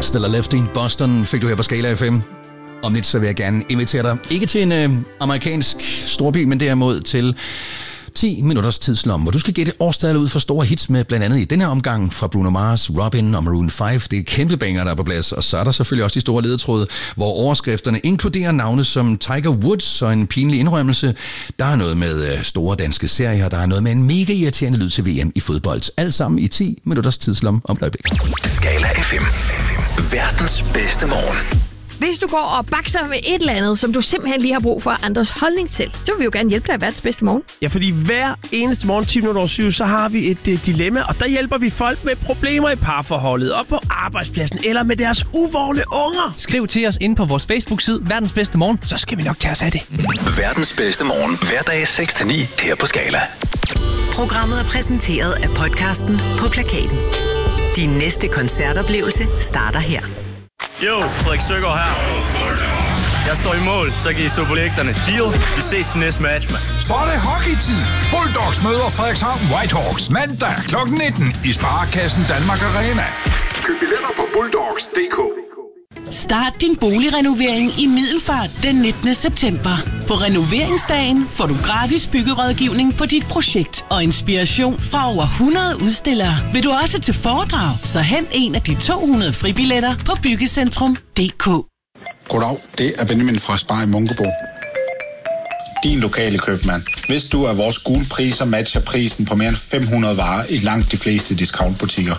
West eller Lefty Boston fik du her på Skala FM. Om lidt så vil jeg gerne invitere dig, ikke til en amerikansk storby, men derimod til 10 minutters tidslomme, hvor du skal gætte årstal ud for store hits med blandt andet i denne omgang fra Bruno Mars, Robin og Maroon 5. Det er kæmpe banger, der er på plads, og så er der selvfølgelig også de store ledetråde, hvor overskrifterne inkluderer navne som Tiger Woods og en pinlig indrømmelse. Der er noget med store danske serier, der er noget med en mega irriterende lyd til VM i fodbold. Alt sammen i 10 minutters tidslomme om et øjeblik. Skala FM. Verdens bedste morgen. Hvis du går og bakser med et eller andet, som du simpelthen lige har brug for andres holdning til, så vil vi jo gerne hjælpe dig i verdens bedste morgen. Ja, fordi hver eneste morgen 10:07, så har vi et dilemma, og der hjælper vi folk med problemer i parforholdet, og på arbejdspladsen, eller med deres uvågne unger. Skriv til os inde på vores Facebook-side, Verdens Bedste Morgen, Så skal vi nok tage os af det. Verdens bedste morgen. Hverdag 6-9 her på Skala. Programmet er præsenteret af podcasten På Plakaten. Din næste koncertoplevelse starter her. Jo, Frederik Søgaard her. Jeg står i mål, så kan I stå på lægterne. Deal. Vi ses til næste match, mand. Så er det hockeytid. Bulldogs møder Frederikshavn Whitehawks mandag kl. 19 i Sparekassen Danmark Arena. Køb billetter på bulldogs.dk. Start din boligrenovering i Middelfart den 19. september. På renoveringsdagen får du gratis byggerådgivning på dit projekt og inspiration fra over 100 udstillere. Vil du også til foredrag, så hent en af de 200 fribilletter på byggecentrum.dk. Goddag, det er Benjamin fra Spar i Munkebo. Din lokale købmand. Hvis du er vores gule priser matcher prisen på mere end 500 varer i langt de fleste discountbutikker.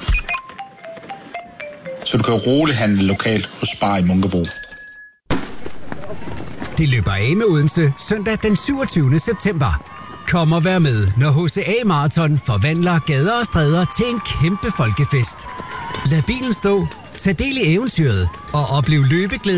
Så du kan roligt handle lokalt hos Spar i Munkebo. Det løber af med Odense søndag den 27. september. Kom og vær med, når HCA Marathon forvandler gader og stræder til en kæmpe folkefest. Lad bilen stå, tag del i eventyret og oplev løbeglæde